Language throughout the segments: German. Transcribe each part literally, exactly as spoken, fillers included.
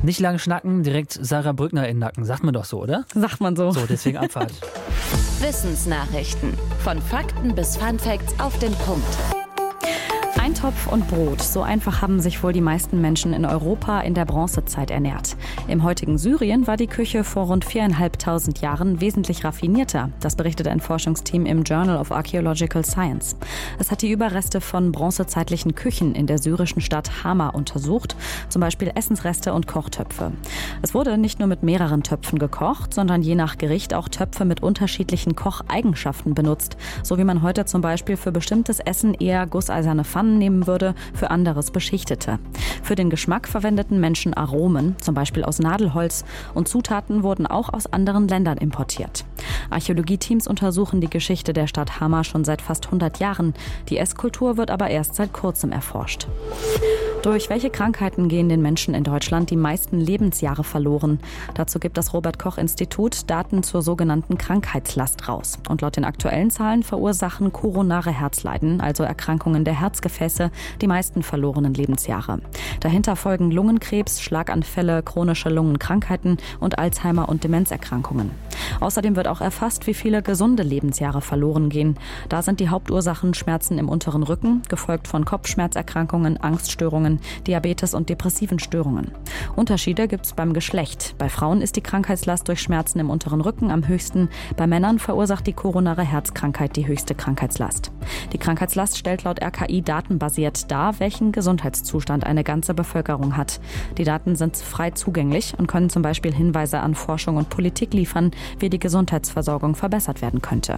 Nicht lang schnacken, direkt Sarah Brückner in den Nacken. Sagt man doch so, oder? Sagt man so. So, deswegen Abfahrt. Wissensnachrichten. Von Fakten bis Funfacts auf den Punkt. Eintopf und Brot. So einfach haben sich wohl die meisten Menschen in Europa in der Bronzezeit ernährt. Im heutigen Syrien war die Küche vor rund viertausendfünfhundert Jahren wesentlich raffinierter. Das berichtet ein Forschungsteam im Journal of Archaeological Science. Es hat die Überreste von bronzezeitlichen Küchen in der syrischen Stadt Hama untersucht, zum Beispiel Essensreste und Kochtöpfe. Es wurde nicht nur mit mehreren Töpfen gekocht, sondern je nach Gericht auch Töpfe mit unterschiedlichen Kocheigenschaften benutzt, so wie man heute zum Beispiel für bestimmtes Essen eher gusseiserne Pfannen nehmen würde, für anderes beschichtete. Für den Geschmack verwendeten Menschen Aromen, zum Beispiel aus Nadelholz, und Zutaten wurden auch aus anderen Ländern importiert. Archäologieteams untersuchen die Geschichte der Stadt Hama schon seit fast hundert Jahren. Die Esskultur wird aber erst seit kurzem erforscht. Durch welche Krankheiten gehen den Menschen in Deutschland die meisten Lebensjahre verloren? Dazu gibt das Robert-Koch-Institut Daten zur sogenannten Krankheitslast raus. Und laut den aktuellen Zahlen verursachen koronare Herzleiden, also Erkrankungen der Herzgefäße, die meisten verlorenen Lebensjahre. Dahinter folgen Lungenkrebs, Schlaganfälle, chronische Lungenkrankheiten und Alzheimer- und Demenzerkrankungen. Außerdem wird auch erfasst, wie viele gesunde Lebensjahre verloren gehen. Da sind die Hauptursachen Schmerzen im unteren Rücken, gefolgt von Kopfschmerzerkrankungen, Angststörungen, Diabetes und depressiven Störungen. Unterschiede gibt es beim Geschlecht. Bei Frauen ist die Krankheitslast durch Schmerzen im unteren Rücken am höchsten. Bei Männern verursacht die koronare Herzkrankheit die höchste Krankheitslast. Die Krankheitslast stellt laut R K I datenbasiert dar, welchen Gesundheitszustand eine ganze Bevölkerung hat. Die Daten sind frei zugänglich und können zum Beispiel Hinweise an Forschung und Politik liefern, wie die Gesundheitsversorgung verbessert werden könnte.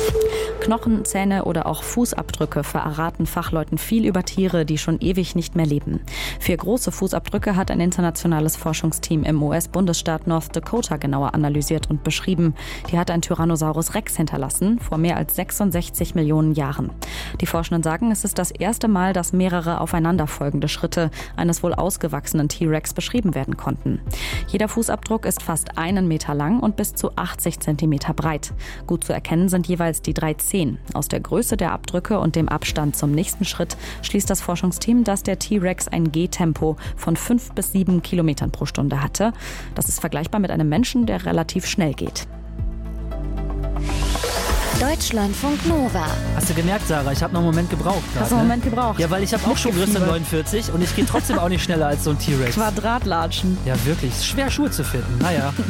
Knochen, Zähne oder auch Fußabdrücke verraten Fachleuten viel über Tiere, die schon ewig nicht mehr leben. Vier große Fußabdrücke hat ein internationales Forschungsteam im U S-Bundesstaat North Dakota genauer analysiert und beschrieben. Die hat ein Tyrannosaurus Rex hinterlassen, vor mehr als sechsundsechzig Millionen Jahren. Die Forschenden sagen, es ist das erste Mal, dass mehrere aufeinanderfolgende Schritte eines wohl ausgewachsenen T-Rex beschrieben werden konnten. Jeder Fußabdruck ist fast einen Meter lang und bis zu achtzig Zentimeter breit. Gut zu erkennen sind jeweils die drei Zehen. Aus der Größe der Abdrücke und dem Abstand zum nächsten Schritt schließt das Forschungsteam, dass der T-Rex ein Gehtempo von fünf bis sieben Kilometern pro Stunde hatte. Das ist vergleichbar mit einem Menschen, der relativ schnell geht. Deutschlandfunk Nova. Hast du gemerkt, Sarah? Ich habe noch einen Moment gebraucht. Grad, Hast du einen ne? Moment gebraucht? Ja, weil ich habe auch schon Größe neunundvierzig und ich gehe trotzdem auch nicht schneller als so ein T-Rex. Quadratlatschen. Ja, wirklich. Ist schwer, Schuhe zu finden. Naja.